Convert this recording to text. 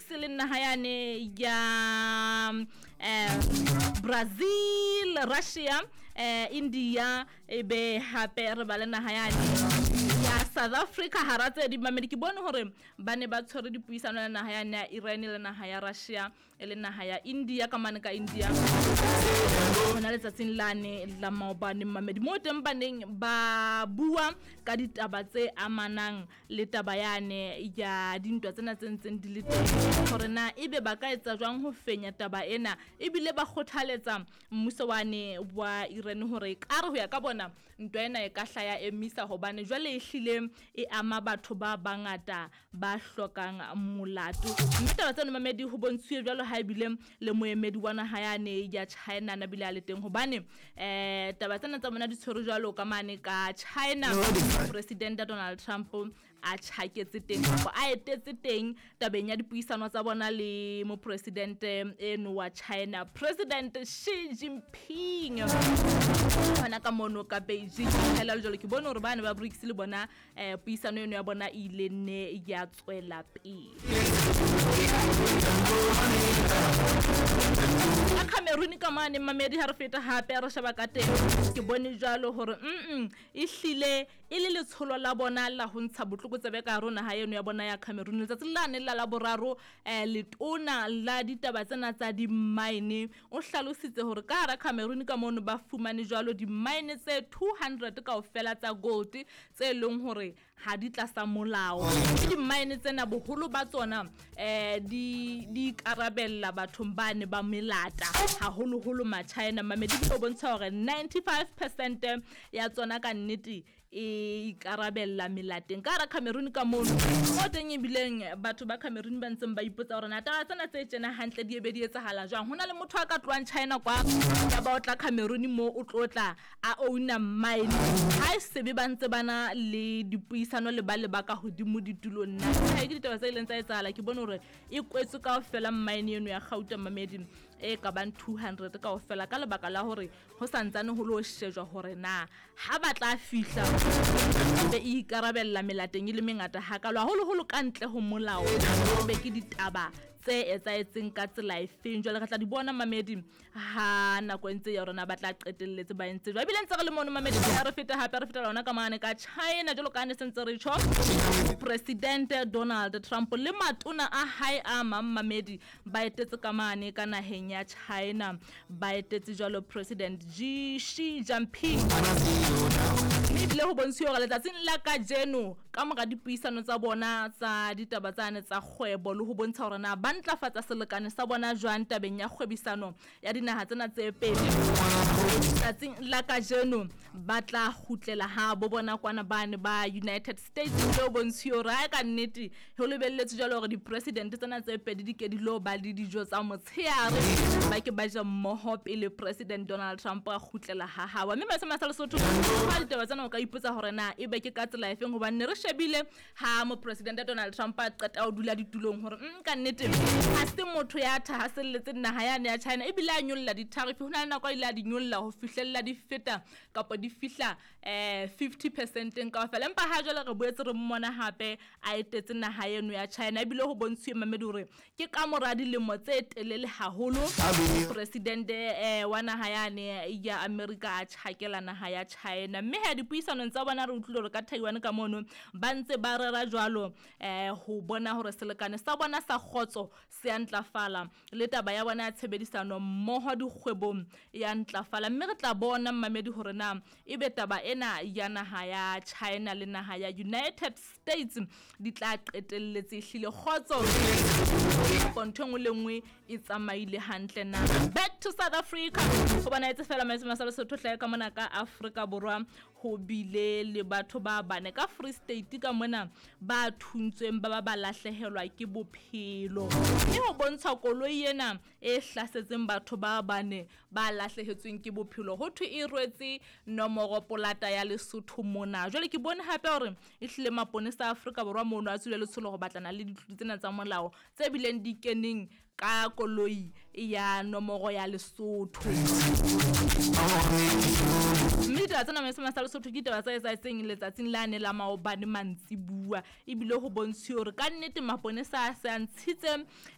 BRICS le naha yane ya Brazil, Russia, India, ebe hape re ba le naha yane ya South Africa haratse di mamedi ke bone hore ba ne ba tshwere dipuisano le naha yane ya Iran le naha ya Russia le naha ya India ka mane ka India hona le tsatsing lane la maobane mamedi mo teng baneng ba bua ka ditaba tse amanang le taba yane ya dintwa tsena tsentseng di le teng hore na ebe ba ka etsa jwang ho fenya taba ena ebile ba kgothaletsa mmuso wane wa Iran hore ka re ho ya ka bona ntwa ena e ka hlaya emisa hobane jwale e hlile e ama batho ba bangata ba hlokang molato mme taba tsena mamedi ho bontshiwe jwalo ha ebile le moemedi wa naha yane ya China na bile a le teng hobane taba tsena tsa bona di tshwere jwalo ka mane ka China President Donald Trump a tshaketse teng a etetse teng tabeng ya dipuisano tsa bona le mo president eno wa China President Xi Jinping bana ka mono ka Beijing hela le jalo ke bona hore bana ba BRICS le bona puisano eno ya bona ile ne ya tswela pele Cameroon ka mane mamedi ha re feta hape re sheba ka teng ke bone jalo hore e hlile e le letsholo la bona la ho ntsha botlokotsebe ka rona ha eno ya bona ya Cameroon letsatsi la ne la boraro letona la ditaba tsena tsa di mine o hlalositse hore ka hara Cameroon ka mono ba fumane jalo di mine tse 200 kaofela tsa gold tse leng hore ha di tlasa molao di mine tsena boholo ba tsona di karabella bathong bane ba melata haholo ma China mamedi go bontsha hore 95% ya tsona ka nnete e karabella melateng ka ra Cameroon ka mono mo teng ebileng batho ba Cameroon ba ntseng ba ipotsa hore na taba tsena tse tsena hantle di ebe di etsahala jwang hona le motho a ka tloang China kwa ya ba otla Cameroon mo o tlotla a owna mine ha se be ba ntse bana le dipuisano le ba le ba ka hodimo ditulong nna ha ke ditaba tse ileng tsa etsahala ke bona hore e kwetse kaofela mine eno ya Gauteng mamedi e ka bang 200 kaofela ka lebaka la hore ho santsane ho lo shejwa hore na ha ba tla fihla be e ikarabella melateng ile mengata ha ka lo holo ka ntle ho molao be ke ditaba tse etsaetseng ka tsela efeng jwale re tla di bona mamedi ha nako ntse ya rona ba tla qetelletse ba entse jwa bile ntse re le mono mamedi ya re feta hape re feta lona ka mane ka China jalo ka ne sentse re tsho President Donald Trump le matona a high mamedi ba etetse ka mane ka naheng ya China ba etetse jalo President Xi Jinping le ho bontshiwa ga letsatsing la ka jeno ka mora dipuisano tsa bona tsa ditaba tsane tsa kgwebo le ho bontsha hore na ba ntlafatsa selekane sa bona jwang tabeng ya kgwebisano ya dinaha tsena tse pedi letsatsing la ka jeno ba tla khutlela ha bo bona kwana bane ba United States le bontshiwa ra ka nnete ho lebelletse jalo hore di president tsena tse pedi di ke di lo ba le dijo tsa motsheare ba ke ba ja mmoho pele President Donald Trump a khutlela ha hawa mme ba se masala sotho ba ditaba tsena ka ipotsa hore na e be ke ka tsela efeng ho bane re shebile ha mo President Donald Trump a qeta o dula ditulong hore ka nnete ha se motho ya tha haselletse naha yane ya China e bile a nyolla di tariff hona na kwa ile a di nyolla ho fihlella di feta kapa di fihla 50% ka fela empa ha jwale re boetse re mmona hape a etetse naha yeno ya China e bile ho bontshiwe mamedi hore ke ka mora dilemo tse telele haholo President wa naha yane ya America a tshakela naha ya China mme ha dipuisano tsa bona re utlwile hore ka Taiwan ka mono ba ntse ba rera jwalo ho bona hore selekane sa bona sa khotso se a ntlafala le taba ya bona ya tshebedisano mmoho dikgwebong ya ntlafala mme re tla bona mamedi hore na ebe taba ena ya naha ya China le naha ya United States di tla qetelletse hlile khotso kontong le nngwe e tsamaile hantle na back to South Africa ho bana etse fela masala se thohle ka mona ka Africa borwa ho bile le batho ba bane ka Free State ka mona ba thuntsweng ba lahlehelwa ke bophelo e ho bontsha koloi ena e hlasetseng batho ba bane ba lahlehetsweng ke bophelo ho thwe e rwetse nomoro polata ya Lesotho mona jwale ke bone hape hore e hlile maponesa a Africa borwa mona a tswile le tsholo go batlana le dithuto tsena tsa molao tse bileng di keneng ka koloi ya nomoro ya Lesotho Mita tsena mesema sa Lesotho ke taba tsa etseng letsatsing lane la maobane mantsibua e bile ho bontshiwa hore ka nnete maponesa a se a ntshitse